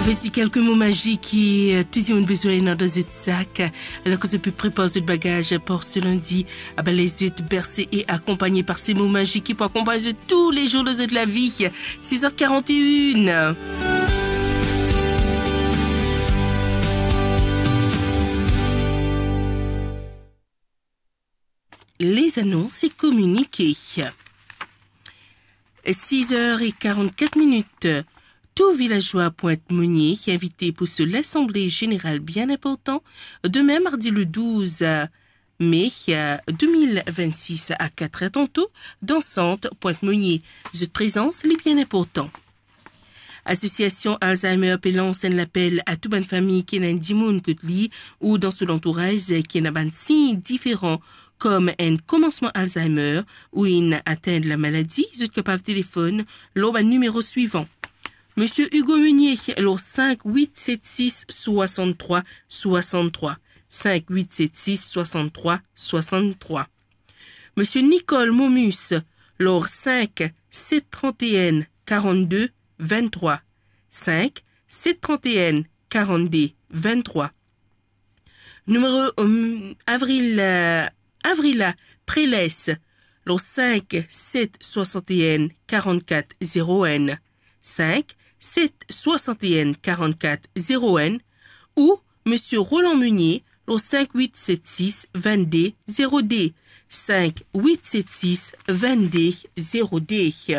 Voici quelques mots magiques qui tout le monde besoin dans ce sac. Alors que je peux préparer ce bagage pour ce lundi, les yeux bercés et accompagnés par ces mots magiques qui peuvent accompagner tous les jours de la vie. 6h41. Les annonces et communiqués. 6h44. Tout villageois Pointe-Monnier est invité pour l'Assemblée générale bien important, demain mardi le 12 mai 2026 à 4h tantôt, dans Centre Pointe-Monnier. Cette présence est bien important. Association Alzheimer lance un appel à toute bonne famille qui n'a un dimoun que lui ou dans son entourage qui n'a pas signes différents comme un commencement Alzheimer ou une atteinte de la maladie. Vous êtes capable de téléphone le numéro suivant. Monsieur Hugo Meunier, alors 5876 63 63. 5876 63 63. Monsieur Nicole Momus, alors 5 731 42 23. 5 731 42 23. Numéro Avrila Prélès, alors 5 7 61 44 0N. 5 7 61 44 0N ou Monsieur Roland Meunier au 5876 22 0D 5876 22 0D.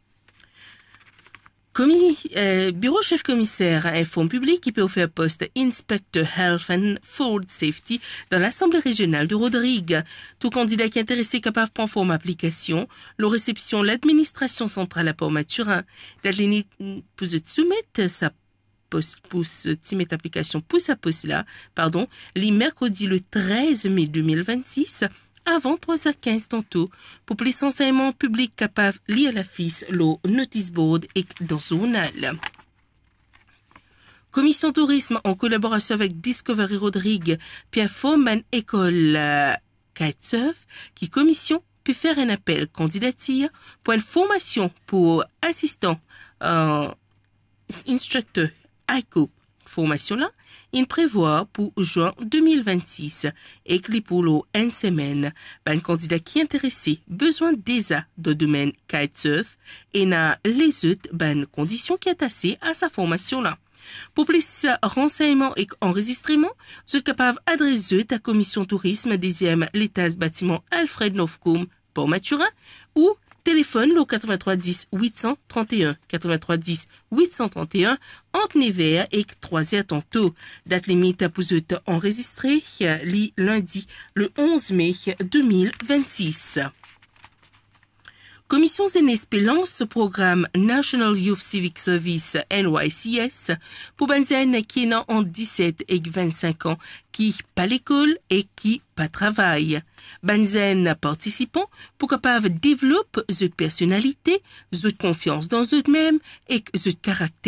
Bureau chef commissaire informe public qui peut faire poste Inspector Health and Food Safety dans l'Assemblée régionale de Rodrigue. Tout candidat qui est intéressé capable prendre forme application, la réception l'administration centrale à Port-Maturin. La ligne pour soumettre sa poste pour soumettre application pour sa poste là, les mercredi le 13 mai 2026 avant 3h15 tantôt, pour plus enseignement public capable de lire la fiche, le notice board et dans son journal. Commission tourisme en collaboration avec Discovery Rodrigue, puis informe une école kitesurf qui commission peut faire un appel candidature pour une formation pour assistant instructeur ICO. Formation là, il prévoit pour juin 2026 et que pour une semaine, un candidat qui est intéressé besoin déjà de domaine kitesurf et n'a les autres conditions qui est assez à sa formation là. Pour plus renseignements et enregistrements, vous êtes capable d'adresser à Commission Tourisme 10e l'étage bâtiment Alfred Novcom pour Maturin ou téléphone le 83 10 831 83 10 831 entre Nevers et 3h tantôt. Date limite pour être enregistré lundi le 11 mai 2026. Commission Zénès lance programme National Youth Civic Service NYCS pour Benzen qui est en 17 et 25 ans, qui pas l'école et qui pas travail. Benzen participants pour capable développer leur personnalité, leur confiance dans eux-mêmes et leur caractère.